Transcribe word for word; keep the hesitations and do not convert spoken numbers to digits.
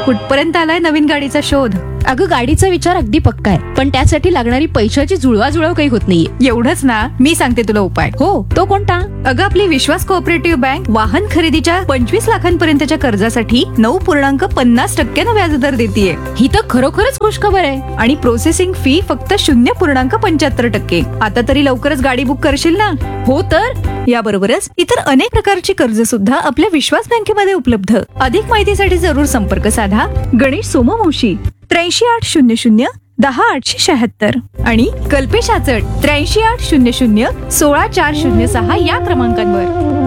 कुठपर्यंत आलाय नवीन गाडीचा शोध? अगं गाडीचा विचार अगदी पक्का आहे, पण त्यासाठी लागणारी पैशाची जुळवाजुळव काही होत नाहीये. एवढंच ना, मी सांगते तुला उपाय. हो, तो कोणता? अगं आपली विश्वास कोऑपरेटिव्ह बँक वाहन खरेदीच्या पंचवीस लाखांपर्यंतच्या कर्जासाठी नऊ पूर्णांक पन्नास टक्क्यानं व्याजदर देतीये. ही तर खरोखरच खुशखबर आहे. आणि प्रोसेसिंग फी फक्त शून्य पूर्णांक पंच्याहत्तर टक्के. आता तरी लवकरच गाडी बुक करशील ना? हो तर. याबरोबरच इतर अनेक प्रकारची कर्ज सुद्धा आपल्या विश्वास बँकेमध्ये उपलब्ध. अधिक माहितीसाठी जरूर संपर्क साधा गणेश सोमवंशी त्र्याऐंशी आठ शून्य शून्य दहा आठशे शहात्तर आणि कल्पेश आचट त्र्याऐंशी आठ शून्य शून्य सोळा चार शून्य सहा या क्रमांकांवर.